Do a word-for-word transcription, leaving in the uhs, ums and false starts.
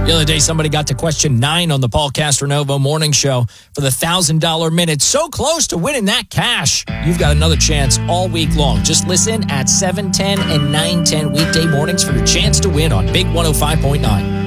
The other day, somebody got to question nine on the Paul Castronovo Morning Show for the one thousand dollars minute. So close to winning that cash. You've got another chance all week long. Just listen at seven ten and nine ten weekday mornings for your chance to win on Big one oh five point nine.